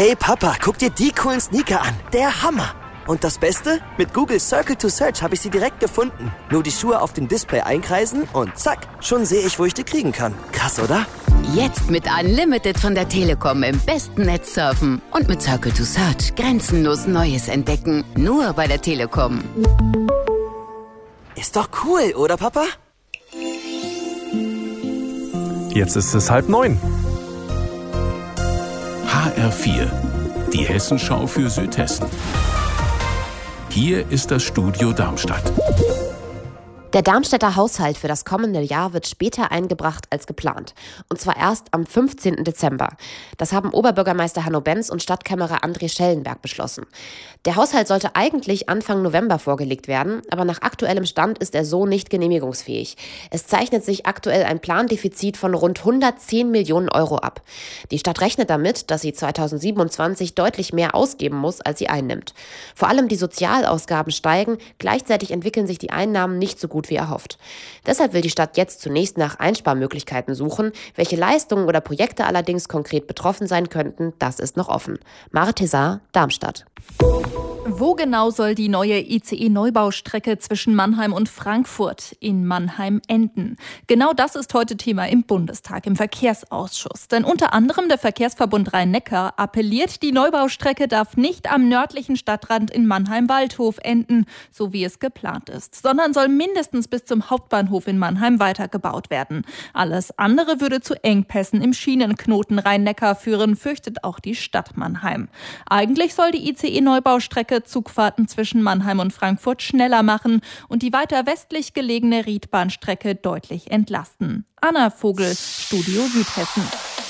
Hey Papa, guck dir die coolen Sneaker an. Der Hammer. Und das Beste? Mit Google Circle to Search habe ich sie direkt gefunden. Nur die Schuhe auf dem Display einkreisen und zack, schon sehe ich, wo ich die kriegen kann. Krass, oder? Jetzt mit Unlimited von der Telekom im besten Netz surfen. Und mit Circle to Search grenzenlos Neues entdecken. Nur bei der Telekom. Ist doch cool, oder Papa? Jetzt ist es 8:30. HR4, die Hessenschau für Südhessen. Hier ist das Studio Darmstadt. Der Darmstädter Haushalt für das kommende Jahr wird später eingebracht als geplant. Und zwar erst am 15. Dezember. Das haben Oberbürgermeister Hanno Benz und Stadtkämmerer André Schellenberg beschlossen. Der Haushalt sollte eigentlich Anfang November vorgelegt werden, aber nach aktuellem Stand ist er so nicht genehmigungsfähig. Es zeichnet sich aktuell ein Plandefizit von rund 110 Millionen Euro ab. Die Stadt rechnet damit, dass sie 2027 deutlich mehr ausgeben muss, als sie einnimmt. Vor allem die Sozialausgaben steigen, gleichzeitig entwickeln sich die Einnahmen nicht so gut wie erhofft. Deshalb will die Stadt jetzt zunächst nach Einsparmöglichkeiten suchen. Welche Leistungen oder Projekte allerdings konkret betroffen sein könnten, das ist noch offen. Mare Tessar, Darmstadt. Wo genau soll die neue ICE-Neubaustrecke zwischen Mannheim und Frankfurt in Mannheim enden? Genau das ist heute Thema im Bundestag, im Verkehrsausschuss. Denn unter anderem der Verkehrsverbund Rhein-Neckar appelliert, die Neubaustrecke darf nicht am nördlichen Stadtrand in Mannheim-Waldhof enden, so wie es geplant ist, sondern soll mindestens bis zum Hauptbahnhof in Mannheim weitergebaut werden. Alles andere würde zu Engpässen im Schienenknoten Rhein-Neckar führen, fürchtet auch die Stadt Mannheim. Eigentlich soll die ICE-Neubaustrecke Zugfahrten zwischen Mannheim und Frankfurt schneller machen und die weiter westlich gelegene Riedbahnstrecke deutlich entlasten. Anna Vogel, Studio Südhessen.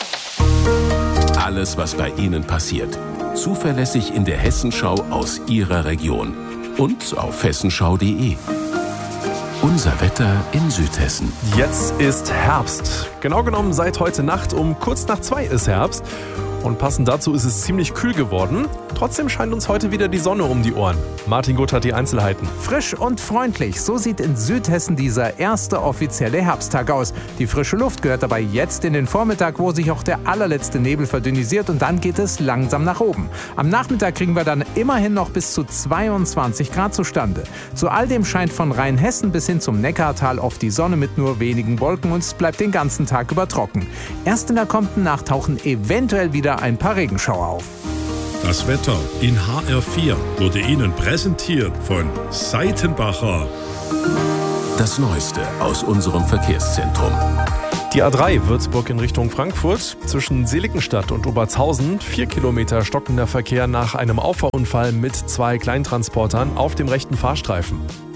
Alles, was bei Ihnen passiert. Zuverlässig in der Hessenschau aus Ihrer Region. Und auf hessenschau.de. Unser Wetter in Südhessen. Jetzt ist Herbst. Genau genommen seit heute Nacht um kurz nach 2 ist Herbst. Und passend dazu ist es ziemlich kühl geworden. Trotzdem scheint uns heute wieder die Sonne um die Ohren. Martin Gutt hat die Einzelheiten. Frisch und freundlich, so sieht in Südhessen dieser erste offizielle Herbsttag aus. Die frische Luft gehört dabei jetzt in den Vormittag, wo sich auch der allerletzte Nebel verdünnisiert und dann geht es langsam nach oben. Am Nachmittag kriegen wir dann immerhin noch bis zu 22 Grad zustande. Zu all dem scheint von Rheinhessen bis hin zum Neckartal oft die Sonne mit nur wenigen Wolken und es bleibt den ganzen Tag über trocken. Erst in der kommenden Nacht tauchen eventuell wieder ein paar Regenschauer auf. Das Wetter in HR4 wurde Ihnen präsentiert von Seitenbacher. Das Neueste aus unserem Verkehrszentrum. Die A3 Würzburg in Richtung Frankfurt. Zwischen Seligenstadt und Obertshausen 4 Kilometer stockender Verkehr nach einem Auffahrunfall mit 2 Kleintransportern auf dem rechten Fahrstreifen.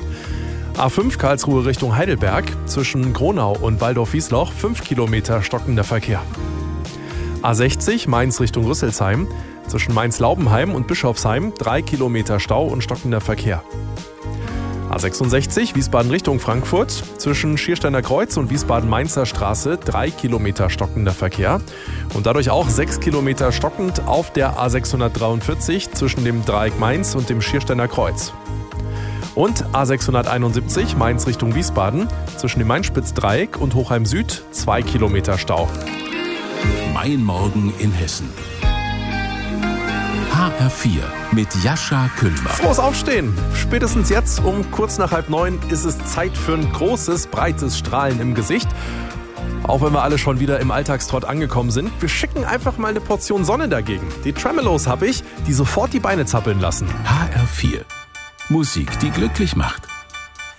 A5 Karlsruhe Richtung Heidelberg. Zwischen Gronau und Waldorf-Wiesloch 5 Kilometer stockender Verkehr. A60 Mainz Richtung Rüsselsheim. Zwischen Mainz-Laubenheim und Bischofsheim 3 Kilometer Stau und stockender Verkehr. A66 Wiesbaden Richtung Frankfurt. Zwischen Schiersteiner Kreuz und Wiesbaden-Mainzer Straße 3 Kilometer stockender Verkehr. Und dadurch auch 6 Kilometer stockend auf der A643 zwischen dem Dreieck Mainz und dem Schiersteiner Kreuz. Und A671 Mainz Richtung Wiesbaden. Zwischen dem Mainspitz-Dreieck und Hochheim Süd 2 Kilometer Stau. Mein Morgen in Hessen. HR4 mit Jascha Küllmann. Frohes Aufstehen! Spätestens jetzt um kurz nach 8:30 ist es Zeit für ein großes, breites Strahlen im Gesicht. Auch wenn wir alle schon wieder im Alltagstrott angekommen sind, wir schicken einfach mal eine Portion Sonne dagegen. Die Tremolos habe ich, die sofort die Beine zappeln lassen. HR4. Musik, die glücklich macht.